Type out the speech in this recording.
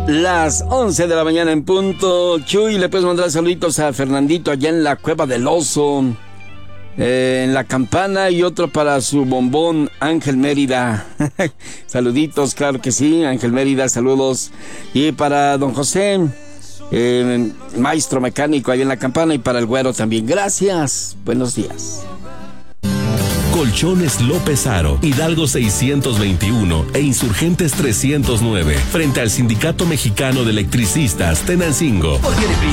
Las 11 de la mañana en punto. Chuy, le puedes mandar saluditos a Fernandito allá en la Cueva del Oso, en La Campana, y otro para su bombón Ángel Mérida. Saluditos, claro que sí, Ángel Mérida, saludos. Y para don José, maestro mecánico allá en La Campana, y para el güero también. Gracias, buenos días. Colchones López Aro, Hidalgo 621 e Insurgentes 309, frente al Sindicato Mexicano de Electricistas, Tenancingo.